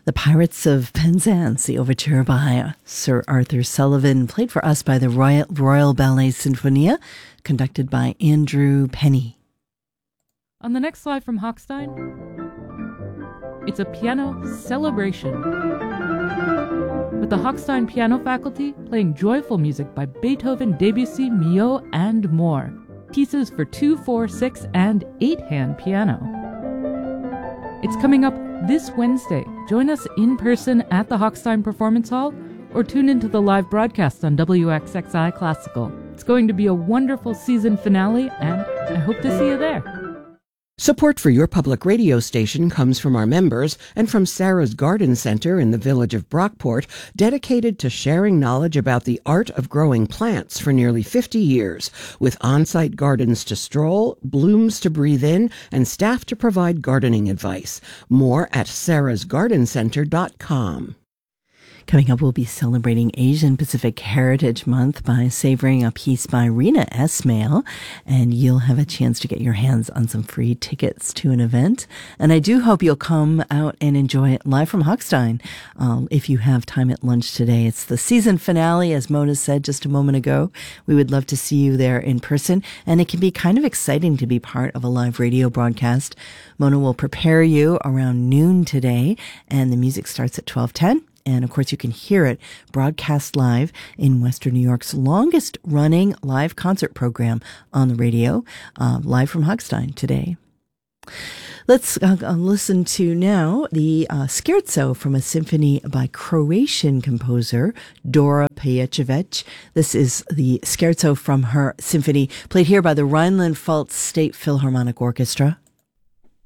The Pirates of Penzance, the overture by Sir Arthur Sullivan, played for us by the Royal Ballet Sinfonia, conducted by Andrew Penny. On the next Live from Hochstein, it's a piano celebration, with the Hochstein Piano Faculty playing joyful music by Beethoven, Debussy, Milhaud, and more. Pieces for 2, 4, 6, and 8-hand piano. It's coming up this Wednesday. Join us in person at the Hochstein Performance Hall or tune into the live broadcast on WXXI Classical. It's going to be a wonderful season finale, and I hope to see you there. Support for your public radio station comes from our members and from Sarah's Garden Center in the village of Brockport, dedicated to sharing knowledge about the art of growing plants for nearly 50 years, with on-site gardens to stroll, blooms to breathe in, and staff to provide gardening advice. More at sarahsgardencenter.com. Coming up, we'll be celebrating Asian Pacific Heritage Month by savoring a piece by Rena Esmail, and you'll have a chance to get your hands on some free tickets to an event. And I do hope you'll come out and enjoy it live from Hochstein if you have time at lunch today. It's the season finale, as Mona said just a moment ago. We would love to see you there in person, and it can be kind of exciting to be part of a live radio broadcast. Mona will prepare you around noon today, and the music starts at 12:10. And of course, you can hear it broadcast live in Western New York's longest running live concert program on the radio, live from Hochstein today. Let's listen to now the scherzo from a symphony by Croatian composer Dora Pejacevic. This is the scherzo from her symphony, played here by the Rhineland-Pfalz State Philharmonic Orchestra.